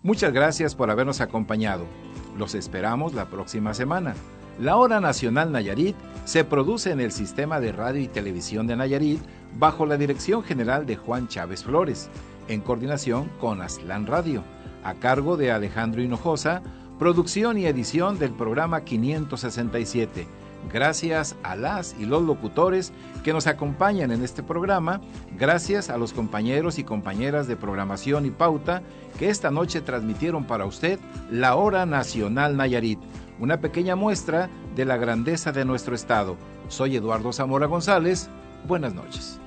Muchas gracias por habernos acompañado. Los esperamos la próxima semana. La Hora Nacional Nayarit se produce en el Sistema de Radio y Televisión de Nayarit bajo la dirección general de Juan Chávez Flores, en coordinación con Aztlán Radio, a cargo de Alejandro Hinojosa, producción y edición del programa 567. Gracias a las y los locutores que nos acompañan en este programa, gracias a los compañeros y compañeras de programación y pauta que esta noche transmitieron para usted la Hora Nacional Nayarit, una pequeña muestra de la grandeza de nuestro estado. Soy Eduardo Zamora González, buenas noches.